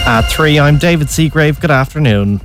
At 3, I'm David Seagrave. Good afternoon.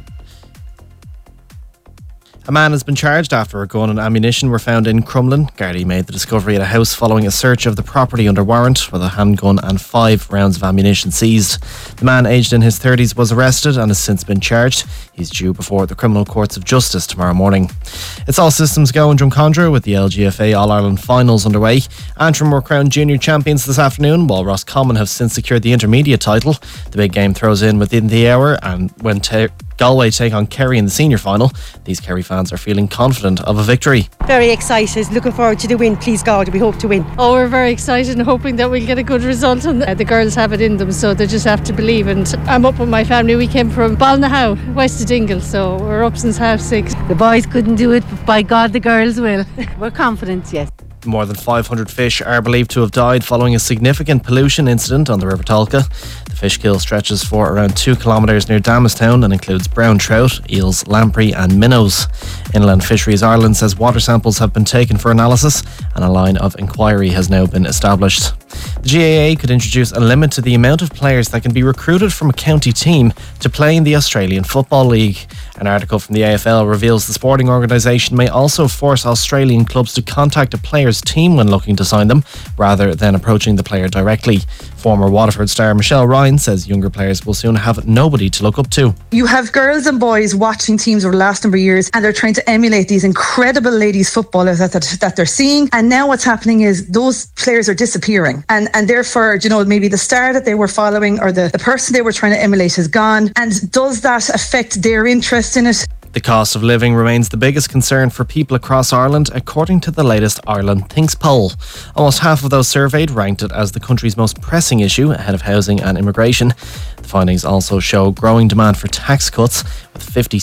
A man has been charged after a gun and ammunition were found in Crumlin. Gardaí made the discovery at a house following a search of the property under warrant, with a handgun and 5 rounds of ammunition seized. The man, aged in his 30s, was arrested and has since been charged. He's due before the Criminal Courts of Justice tomorrow morning. It's all systems go in Drumcondra with the LGFA All-Ireland finals underway. Antrim were crowned junior champions this afternoon, while Roscommon have since secured the intermediate title. The big game throws in within the hour, and when Galway take on Kerry in the senior final, these Kerry fans are feeling confident of a victory. Very excited, looking forward to the win, please God, we hope to win. Oh, we're very excited and hoping that we'll get a good result, and the girls have it in them, so they just have to believe. And I'm up with my family. We came from Balnahow, west of Dingle, so we're up since 6:30. The boys couldn't do it, but by God the girls will. We're confident, yes. More than 500 fish are believed to have died following a significant pollution incident on the River Tolka. The fish kill stretches for around 2 kilometres near Damastown and includes brown trout, eels, lamprey and minnows. Inland Fisheries Ireland says water samples have been taken for analysis and a line of inquiry has now been established. The GAA could introduce a limit to the amount of players that can be recruited from a county team to play in the Australian Football League. An article from the AFL reveals the sporting organisation may also force Australian clubs to contact a player's team when looking to sign them, rather than approaching the player directly. Former Waterford star Michelle Ryan says younger players will soon have nobody to look up to. You have girls and boys watching teams over the last number of years, and they're trying to emulate these incredible ladies footballers that they're seeing. And now what's happening is those players are disappearing. And therefore, maybe the star that they were following or the person they were trying to emulate is gone. And does that affect their interest in it? The cost of living remains the biggest concern for people across Ireland, according to the latest Ireland Thinks poll. Almost half of those surveyed ranked it as the country's most pressing issue, ahead of housing and immigration. The findings also show growing demand for tax cuts, with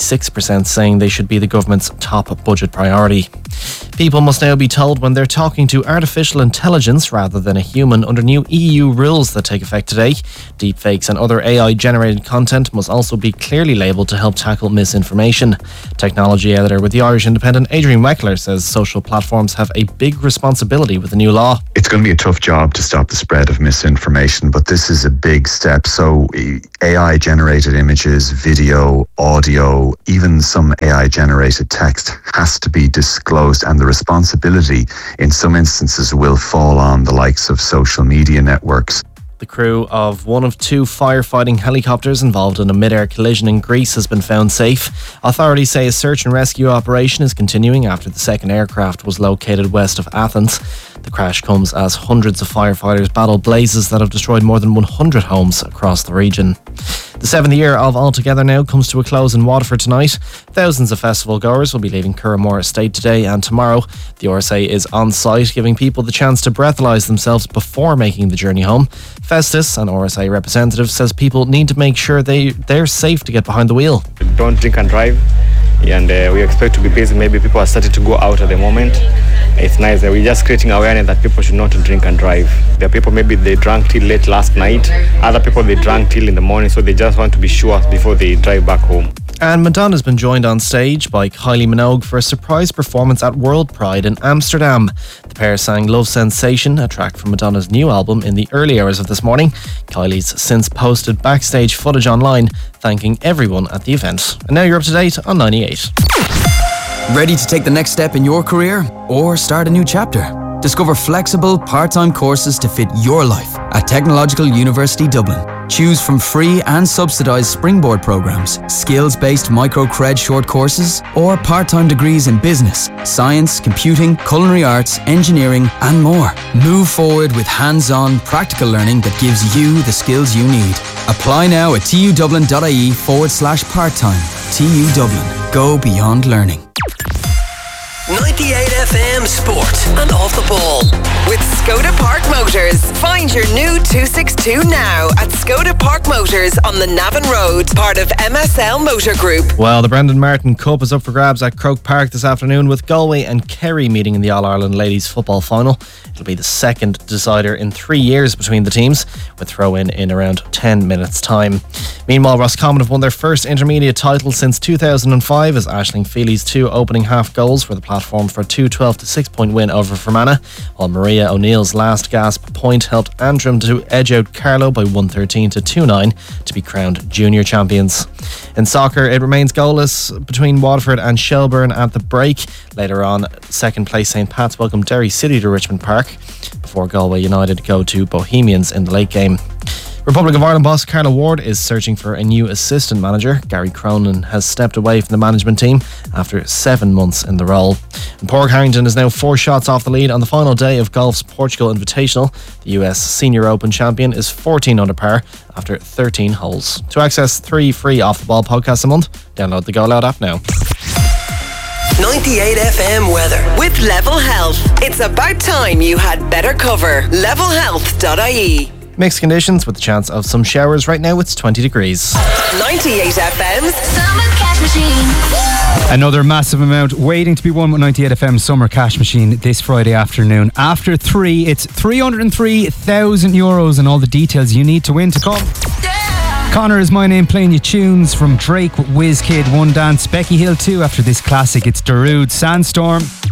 56% saying they should be the government's top budget priority. People must now be told when they're talking to artificial intelligence rather than a human under new EU rules that take effect today. Deepfakes and other AI-generated content must also be clearly labelled to help tackle misinformation. Technology editor with the Irish Independent, Adrian Weckler, says social platforms have a big responsibility with the new law. It's going to be a tough job to stop the spread of misinformation, but this is a big step. So AI-generated images, video, audio, even some AI-generated text has to be disclosed, and the responsibility in some instances will fall on the likes of social media networks. The crew of one of 2 firefighting helicopters involved in a mid-air collision in Greece has been found safe. Authorities say a search and rescue operation is continuing after the second aircraft was located west of Athens. The crash comes as hundreds of firefighters battle blazes that have destroyed more than 100 homes across the region. The 7th year of All Together Now comes to a close in Waterford tonight. Thousands of festival goers will be leaving Curramore Estate today and tomorrow. The RSA is on site, giving people the chance to breathalyse themselves before making the journey home. Festus, an RSA representative, says people need to make sure they're safe to get behind the wheel. Don't drink and drive, and we expect to be busy. Maybe people are starting to go out at the moment. It's nice that we're just creating awareness that people should not drink and drive. There are people, maybe they drank till late last night. Other people, they drank till in the morning, so they just want to be sure before they drive back home. And Madonna's been joined on stage by Kylie Minogue for a surprise performance at World Pride in Amsterdam. The pair sang Love Sensation, a track from Madonna's new album, in the early hours of this morning. Kylie's since posted backstage footage online, thanking everyone at the event. And now you're up to date on 98. Ready to take the next step in your career or start a new chapter? Discover flexible, part-time courses to fit your life at Technological University Dublin. Choose from free and subsidised springboard programmes, skills-based micro-cred short courses, or part-time degrees in business, science, computing, culinary arts, engineering, and more. Move forward with hands-on, practical learning that gives you the skills you need. Apply now at tudublin.ie/part-time. TU Dublin. Go beyond learning. 98 FM Sport and Off the Ball with Skoda Park Motors. Find your new 262 now at Skoda Park Motors on the Navan Road, part of MSL Motor Group. Well, the Brendan Martin Cup is up for grabs at Croke Park this afternoon, with Galway and Kerry meeting in the All-Ireland Ladies Football Final. It'll be the second decider in 3 years between the teams, with throw-in in around 10 minutes' time. Meanwhile, Roscommon have won their first intermediate title since 2005 as Aisling Feely's 2 opening half goals were the platform for a 2-12 to 6 point win over Fermanagh, while Maria O'Neill's last gasp point helped Antrim to edge out Carlow by 113 to 2-9 to be crowned junior champions. In soccer, it remains goalless between Waterford and Shelbourne at the break. Later on, second place St Pat's welcomed Derry City to Richmond Park before Galway United go to Bohemians in the late game. Republic of Ireland boss Carla Ward is searching for a new assistant manager. Gary Cronin has stepped away from the management team after 7 months in the role. And Pádraig Harrington is now 4 shots off the lead on the final day of golf's Portugal Invitational. The US Senior Open champion is 14 under par after 13 holes. To access 3 free Off The Ball podcasts a month, download the Go Loud app now. 98 FM weather with Level Health. It's about time you had better cover. Levelhealth.ie. Mixed conditions with the chance of some showers. Right now it's 20 degrees. 98 FM's Summer Cash Machine. Another massive amount waiting to be won with 98 FM Summer Cash Machine this Friday afternoon. After 3, it's €303,000 and all the details you need to win to come. Connor is my name, playing you tunes from Drake with WizKid, One Dance, Becky Hill 2 after this classic. It's Darude, Sandstorm.